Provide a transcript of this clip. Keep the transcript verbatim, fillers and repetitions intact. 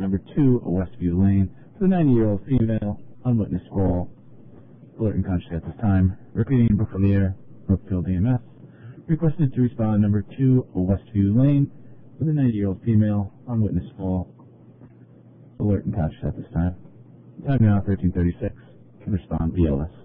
number two, Westview Lane, for the ninety-year-old female, unwitnessed fall. Alert and conscious at this time. Repeating Brookfield Air, Brookfield E M S. Requested to respond number two, Westview Lane, for the ninety-year-old female, unwitnessed fall. Alert and conscious at this time. Time now, thirteen thirty-six. Can respond B L S.